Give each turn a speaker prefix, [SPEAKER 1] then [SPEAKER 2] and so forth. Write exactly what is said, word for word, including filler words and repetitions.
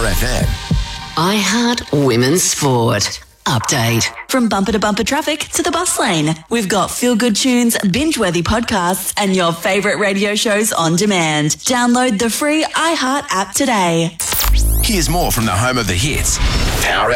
[SPEAKER 1] Power F M.
[SPEAKER 2] iHeart Women's Sport. Update.
[SPEAKER 3] From bumper to bumper traffic to the bus lane, we've got feel-good tunes, binge-worthy podcasts, and your favourite radio shows on demand. Download the free iHeart app today.
[SPEAKER 1] Here's more from the home of the hits. Power